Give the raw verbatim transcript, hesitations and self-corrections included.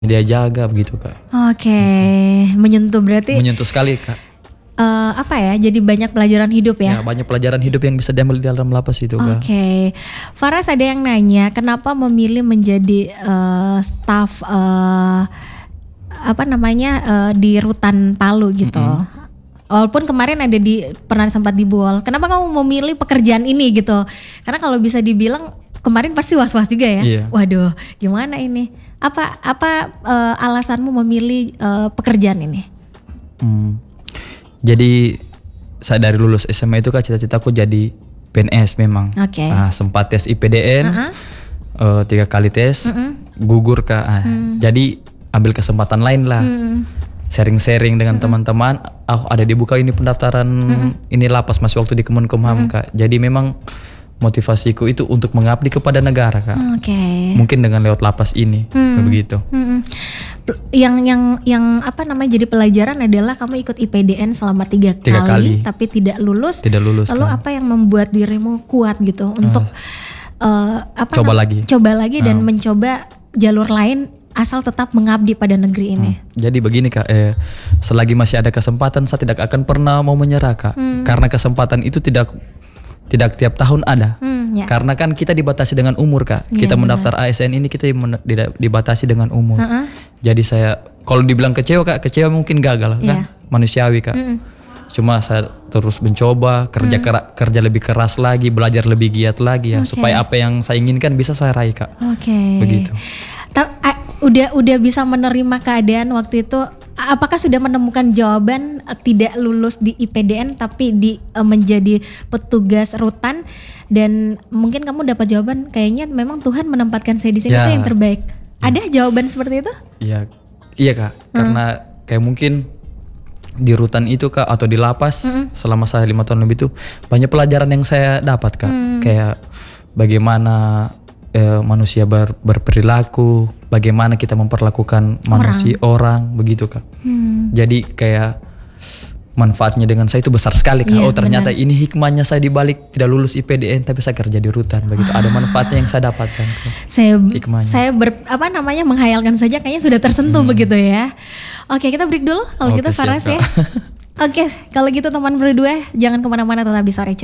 Dia jaga begitu Kak. Oke, gitu. Menyentuh berarti. Menyentuh sekali Kak. Uh, apa ya? Jadi banyak pelajaran hidup ya? Ya banyak pelajaran hidup yang bisa diambil di dalam lapas itu Kak. Oke, okay. Faras ada yang nanya kenapa memilih menjadi uh, staf uh, apa namanya uh, di Rutan Palu gitu. Mm-hmm. Walaupun kemarin ada di pernah sempat di Buol. Kenapa kamu memilih pekerjaan ini gitu? Karena kalau bisa dibilang kemarin pasti was-was juga ya. Iya. Waduh, gimana ini? Apa apa uh, alasanmu memilih uh, pekerjaan ini? Hmm. Jadi saya dari lulus S M A itu Kak cita-citaku jadi P N S memang. Oke. Okay. Nah, sempat tes I P D N, uh-huh. uh, tiga kali tes, uh-uh. gugur Kak. Nah, hmm. Jadi ambil kesempatan lain lah. Hmm. Sharing-sharing dengan hmm. teman-teman. Oh ada dibuka ini pendaftaran hmm. ini lapas masih waktu di Kemenkumham hmm. Kak. Jadi memang motivasiku itu untuk mengabdi kepada negara Kak. Oke. Okay. Mungkin dengan lewat lapas ini, hmm. begitu. Hmm. Yang yang yang apa namanya jadi pelajaran adalah kamu ikut I P D N selama tiga, tiga kali, kali, tapi tidak lulus. Tidak lulus. Lalu kan. Apa yang membuat dirimu kuat gitu untuk uh, uh, apa? Coba nam- lagi. Coba lagi dan uh. mencoba jalur lain asal tetap mengabdi pada negeri ini. Hmm. Jadi begini Kak, eh, selagi masih ada kesempatan saya tidak akan pernah mau menyerah Kak, hmm. karena kesempatan itu tidak Tidak tiap tahun ada, hmm, ya. Karena kan kita dibatasi dengan umur Kak. Ya, kita mendaftar benar. A S N ini kita dibatasi dengan umur. Uh-uh. Jadi saya kalau dibilang kecewa Kak, kecewa mungkin gagal kan, ya. Manusiawi Kak. Mm-mm. Cuma saya terus mencoba kerja mm. kera, kerja lebih keras lagi, belajar lebih giat lagi ya, okay. supaya apa yang saya inginkan bisa saya raih Kak. Oke. Okay. Begitu. Ta- udah udah bisa menerima keadaan waktu itu. Apakah sudah menemukan jawaban uh, tidak lulus di I P D N tapi di uh, menjadi petugas rutan dan mungkin kamu dapat jawaban kayaknya memang Tuhan menempatkan saya di sini ya. Itu yang terbaik. Ada jawaban seperti itu? Iya, iya Kak. Hmm. Karena kayak mungkin di rutan itu Kak atau di lapas hmm. selama saya lima tahun lebih itu banyak pelajaran yang saya dapat Kak. Hmm. Kayak bagaimana eh, manusia ber, berperilaku, bagaimana kita memperlakukan manusia orang, orang begitu Kak. Hmm. Jadi kayak manfaatnya dengan saya itu besar sekali Kak. Iya, oh ternyata benar. Ini hikmahnya saya dibalik tidak lulus I P D N tapi saya kerja di rutan begitu. Ah. Ada manfaatnya yang saya dapatkan Kak. Saya hikmahnya. Saya ber, apa namanya menghayalkan saja kayaknya sudah tersentuh hmm. begitu ya. Oke kita break dulu kalau gitu Faras ya. Oke kalau gitu teman berdua jangan kemana-mana tetap di Sore